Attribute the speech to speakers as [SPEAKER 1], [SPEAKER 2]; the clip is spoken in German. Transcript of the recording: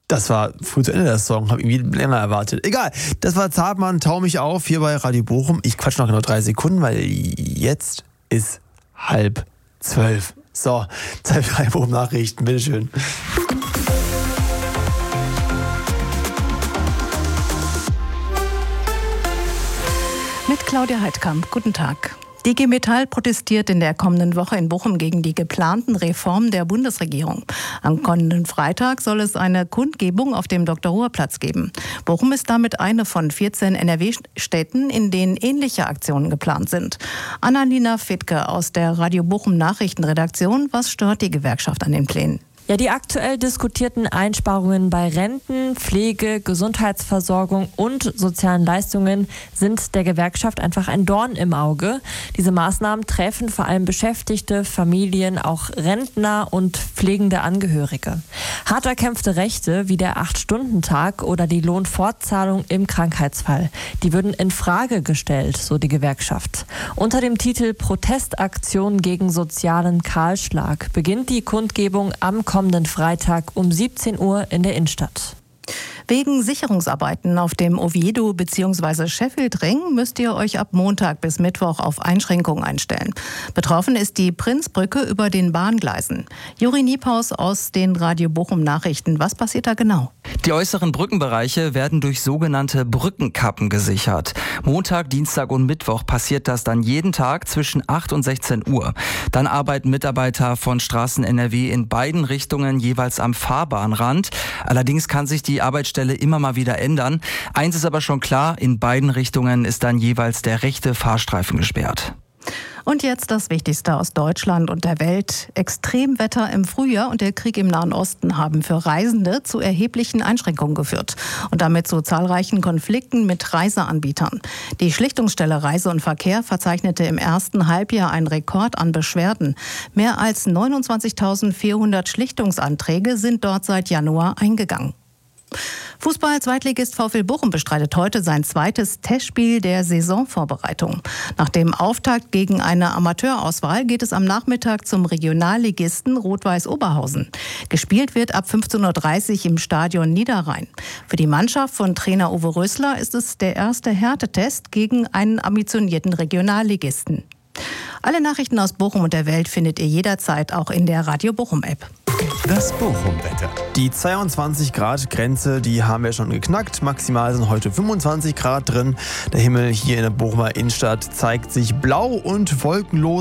[SPEAKER 1] Das war früh zu Ende der Song, habe irgendwie länger erwartet. Egal, das war Zartmann, Tau mich auf, hier bei Radio Bochum. Ich quatsch noch genau 3 Sekunden, weil jetzt ist 11:30. So, Zeit für Radio Bochum Nachrichten, bitteschön.
[SPEAKER 2] Mit Claudia Heidkamp, guten Tag. Die IG Metall protestiert in der kommenden Woche in Bochum gegen die geplanten Reformen der Bundesregierung. Am kommenden Freitag soll es eine Kundgebung auf dem Dr.-Ruhr-Platz geben. Bochum ist damit eine von 14 NRW-Städten, in denen ähnliche Aktionen geplant sind. Annalena Fittke aus der Radio Bochum Nachrichtenredaktion. Was stört die Gewerkschaft an den Plänen?
[SPEAKER 3] Ja, die aktuell diskutierten Einsparungen bei Renten, Pflege, Gesundheitsversorgung und sozialen Leistungen sind der Gewerkschaft einfach ein Dorn im Auge. Diese Maßnahmen treffen vor allem Beschäftigte, Familien, auch Rentner und pflegende Angehörige. Hart erkämpfte Rechte wie der 8-Stunden-Tag oder die Lohnfortzahlung im Krankheitsfall, die würden in Frage gestellt, so die Gewerkschaft. Unter dem Titel Protestaktion gegen sozialen Kahlschlag beginnt die Kundgebung am kommenden Freitag um 17 Uhr in der Innenstadt.
[SPEAKER 2] Wegen Sicherungsarbeiten auf dem Oviedo bzw. Sheffield-Ring müsst ihr euch ab Montag bis Mittwoch auf Einschränkungen einstellen. Betroffen ist die Prinzbrücke über den Bahngleisen. Juri Niepaus aus den Radio Bochum Nachrichten. Was passiert da genau?
[SPEAKER 4] Die äußeren Brückenbereiche werden durch sogenannte Brückenkappen gesichert. Montag, Dienstag und Mittwoch passiert das dann jeden Tag zwischen 8 und 16 Uhr. Dann arbeiten Mitarbeiter von Straßen NRW in beiden Richtungen jeweils am Fahrbahnrand. Allerdings kann sich die Arbeitsstelle immer mal wieder ändern. Eins ist aber schon klar, in beiden Richtungen ist dann jeweils der rechte Fahrstreifen gesperrt.
[SPEAKER 2] Und jetzt das Wichtigste aus Deutschland und der Welt. Extremwetter im Frühjahr und der Krieg im Nahen Osten haben für Reisende zu erheblichen Einschränkungen geführt und damit zu zahlreichen Konflikten mit Reiseanbietern. Die Schlichtungsstelle Reise und Verkehr verzeichnete im ersten Halbjahr einen Rekord an Beschwerden. Mehr als 29.400 Schlichtungsanträge sind dort seit Januar eingegangen. Fußball-Zweitligist VfL Bochum bestreitet heute sein zweites Testspiel der Saisonvorbereitung. Nach dem Auftakt gegen eine Amateurauswahl geht es am Nachmittag zum Regionalligisten Rot-Weiß Oberhausen. Gespielt wird ab 15:30 Uhr im Stadion Niederrhein. Für die Mannschaft von Trainer Uwe Rösler ist es der erste Härtetest gegen einen ambitionierten Regionalligisten. Alle Nachrichten aus Bochum und der Welt findet ihr jederzeit auch in der Radio Bochum App.
[SPEAKER 5] Das Bochum-Wetter.
[SPEAKER 1] Die 22 Grad Grenze, die haben wir schon geknackt. Maximal sind heute 25 Grad drin. Der Himmel hier in der Bochumer Innenstadt zeigt sich blau und wolkenlos.